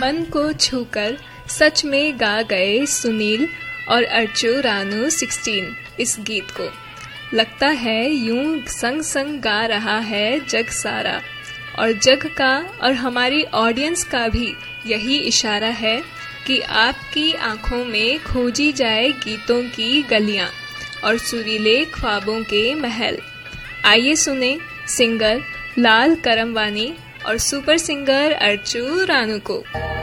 मन को छूकर सच में गा गए सुनील और अर्चू रानू 16 इस गीत को। लगता है यूं संग संग गा रहा है जग सारा, और जग का और हमारी ऑडियंस का भी यही इशारा है कि आपकी आंखों में खोजी जाए गीतों की गलियां और सुरीले ख्वाबों के महल। आइए सुने सिंगर लाल करमवानी और सुपर सिंगर अर्चू रानू को।